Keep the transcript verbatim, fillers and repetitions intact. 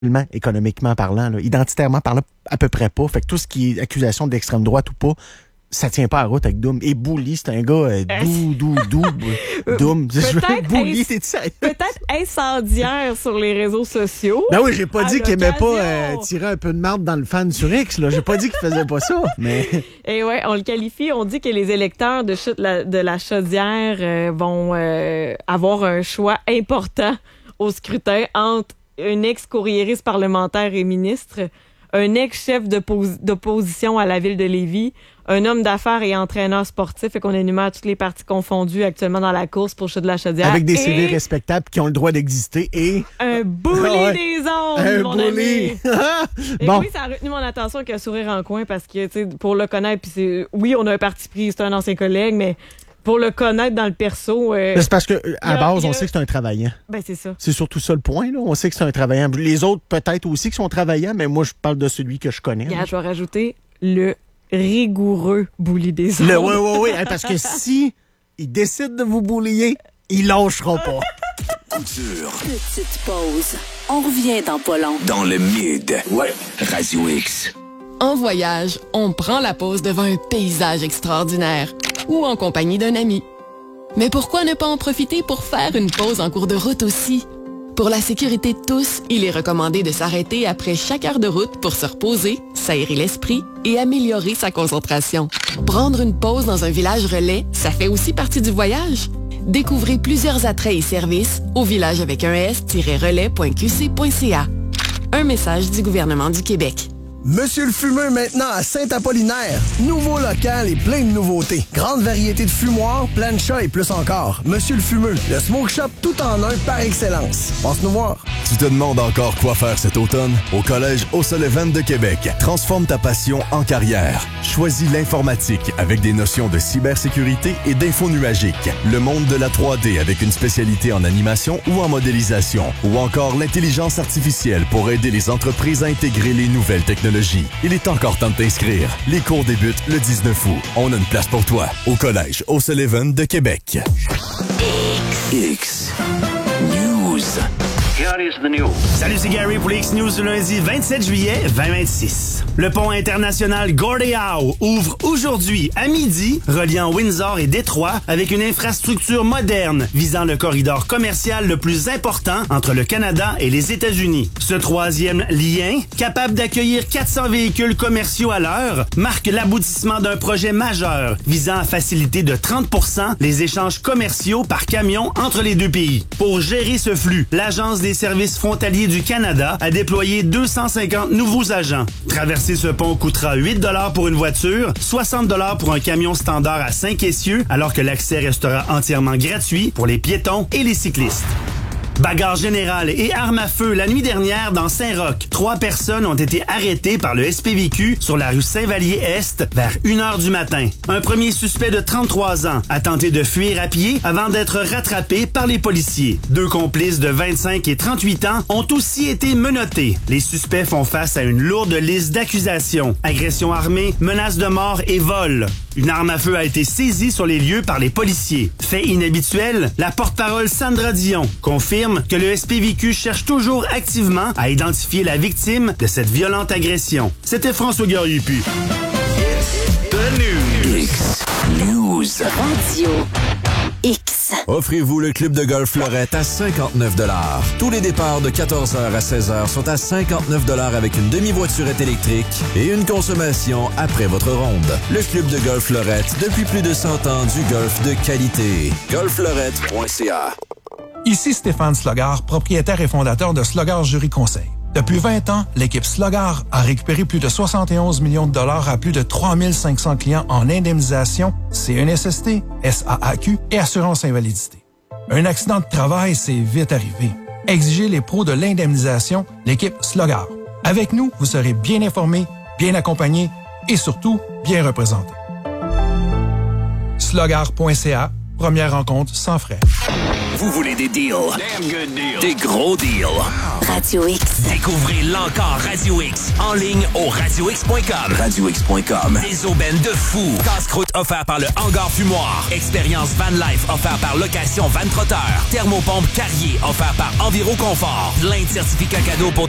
économiquement parlant, là, identitairement parlant, à peu près pas. Fait que tout ce qui est accusation d'extrême droite ou pas, ça tient pas à route avec Doom. Et Bouli, c'est un gars euh, doux, doux, doux. Doom. Peut-être, Bouli, ins- t'es sérieux? peut-être incendiaire sur les réseaux sociaux. Ben oui, j'ai pas À dit qu'il aimait pas l'occasion. euh, tirer un peu de marde dans le fan sur X, là. J'ai pas dit qu'il faisait pas ça, mais... Et ouais, on le qualifie, on dit que les électeurs de, Chute- la, de la Chaudière euh, vont euh, avoir un choix important au scrutin entre un ex-courriériste parlementaire et ministre, un ex-chef d'oppos- d'opposition à la ville de Lévis, un homme d'affaires et entraîneur sportif, et qu'on énumère toutes les parties confondues actuellement dans la course pour Chute de la Chaudière. Avec des et C V respectables qui ont le droit d'exister et... un bully Ah ouais. des ondes, Un mon bully! ami. Et Bon. oui, ça a retenu mon attention avec un sourire en coin parce que, tu sais, pour le connaître, puis c'est, oui, on a un parti pris, c'est un ancien collègue, mais pour le connaître dans le perso, euh, Mais c'est parce que euh, à Il y a- base, il y a- on sait que c'est un travaillant. ben c'est ça. C'est surtout ça le point, là. On sait que c'est un travaillant. Les autres, peut-être aussi, qui sont travaillants, mais moi, je parle de celui que je connais. là. Regarde, je vais rajouter le rigoureux bully des ondes. Le, oui, oui, oui. Parce que si il décide de vous boulier, il lâchera pas. Couture Petite pause. On revient dans pas long. dans le mid. Ouais. Radio X. En voyage, on prend la pause devant un paysage extraordinaire ou en compagnie d'un ami. Mais pourquoi ne pas en profiter pour faire une pause en cours de route aussi? Pour la sécurité de tous, il est recommandé de s'arrêter après chaque heure de route pour se reposer, s'aérer l'esprit et améliorer sa concentration. Prendre une pause dans un village relais, ça fait aussi partie du voyage. Découvrez plusieurs attraits et services au village avec un s-relais point q c point c a. Un message du gouvernement du Québec. Monsieur le Fumeux maintenant à Saint-Apollinaire. Nouveau local et plein de nouveautés. Grande variété de fumoirs, plein de chats et plus encore. Monsieur le Fumeux, le smoke shop tout en un par excellence. Passe-nous voir. Tu te demandes encore quoi faire cet automne? Au Collège O'Sullivan de Québec, transforme ta passion en carrière. Choisis l'informatique avec des notions de cybersécurité et d'info nuagique. Le monde de la trois D avec une spécialité en animation ou en modélisation. Ou encore l'intelligence artificielle pour aider les entreprises à intégrer les nouvelles technologies. Il est encore temps de t'inscrire. Les cours débutent le dix-neuf août. On a une place pour toi au Collège O'Sullivan de Québec. X. News. Salut, c'est Gary pour les X-News du lundi vingt-sept juillet vingt vingt-six. Le pont international Gordie Howe ouvre aujourd'hui à midi, reliant Windsor et Détroit avec une infrastructure moderne visant le corridor commercial le plus important entre le Canada et les États-Unis. Ce troisième lien, capable d'accueillir quatre cents véhicules commerciaux à l'heure, marque l'aboutissement d'un projet majeur visant à faciliter de trente pour cent les échanges commerciaux par camion entre les deux pays. Pour gérer ce flux, l'Agence des services frontaliers du Canada a déployé deux cent cinquante nouveaux agents. Traverser ce pont coûtera huit dollars pour une voiture, soixante dollars pour un camion standard à cinq essieux, alors que l'accès restera entièrement gratuit pour les piétons et les cyclistes. Bagarre générale et arme à feu la nuit dernière dans Saint-Roch. Trois personnes ont été arrêtées par le S P V Q sur la rue Saint-Vallier-Est vers une heure du matin. Un premier suspect de trente-trois ans a tenté de fuir à pied avant d'être rattrapé par les policiers. Deux complices de vingt-cinq et trente-huit ans ont aussi été menottés. Les suspects font face à une lourde liste d'accusations. Agression armée, menace de mort et vol. Une arme à feu a été saisie sur les lieux par les policiers. Fait inhabituel, la porte-parole Sandra Dion confirme que le S P V Q cherche toujours activement à identifier la victime de cette violente agression. C'était François Gariupi. X. News. Radio X. Offrez-vous le club de golf Fleurette à cinquante-neuf dollars. Tous les départs de quatorze heures à seize heures sont à cinquante-neuf dollars avec une demi-voiturette électrique et une consommation après votre ronde. Le club de golf Fleurette, depuis plus de cent ans, du golf de qualité. golf fleurette point c a. Ici Stéphane Slogar, propriétaire et fondateur de Slogar Jury Conseil. Depuis vingt ans, l'équipe Slogar a récupéré plus de soixante et onze millions de dollars à plus de trois mille cinq cents clients en indemnisation, C N S S T, S A A Q et assurance invalidité. Un accident de travail, c'est vite arrivé. Exigez les pros de l'indemnisation, l'équipe Slogar. Avec nous, vous serez bien informé, bien accompagné et surtout bien représenté. slogar point c a, première rencontre sans frais. Vous voulez des deals? Des gros deals. Radio X. Découvrez l'encore Radio X en ligne au radio x point com. radio x point com. Des aubaines de fou. Casse-croûte offert par le Hangar Fumoir. Expérience Van Life offert par Location Van Trotteur. Thermopompe Carrier offert par Enviro Confort. Plein de certificats cadeaux pour des